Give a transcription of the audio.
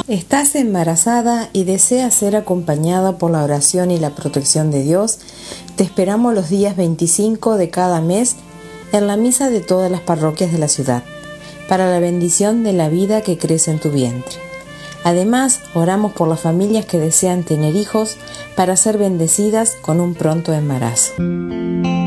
¿Estás embarazada y deseas ser acompañada por la oración y la protección de Dios? Te esperamos los días 25 de cada mes en la misa de todas las parroquias de la ciudad, para la bendición de la vida que crece en tu vientre. Además, oramos por las familias que desean tener hijos para ser bendecidas con un pronto embarazo.